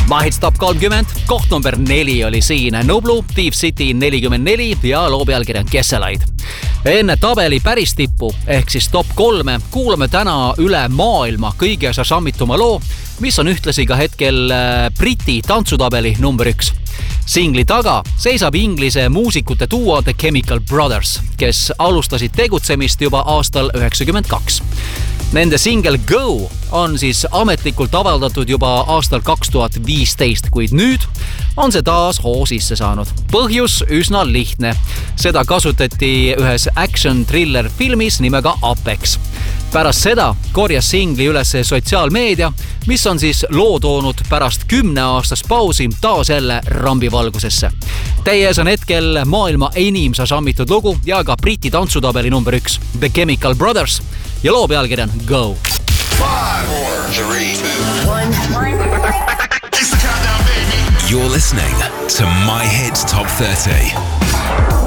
My Hits Top 30, koht number 4 oli siin Nublu, Thief City 44 ja loo pealkiri on Kesselaid. Enne tabeli päris tippu ehk siis top 3 kuulame täna üle maailma kõige šašammituma loo, mis on ühtlasi ka hetkel Briti tantsutabeli number 1. Singli taga seisab inglise muusikute duo The Chemical Brothers, kes alustasid tegutsemist juba aastal 92. Nende single Go on siis ametlikult avaldatud juba aastal 2015, kuid nüüd on see taas hoo sisse saanud. Põhjus üsna lihtne. Seda kasutati ühes action-thriller filmis nimega Apex. Pärast seda korjas singli üles sotsiaalmeedia, mis on siis loo toonud pärast 10 aastast pausi taas jälle rambivalgusesse. Teie on hetkel maailma enim šašammitud lugu ja ka Briti tantsutabeli number 1, The Chemical Brothers ja loo pealkiri on Go. 5, 4, 3, 2, 1. It's the countdown, baby. You're listening to My Hits Top 30.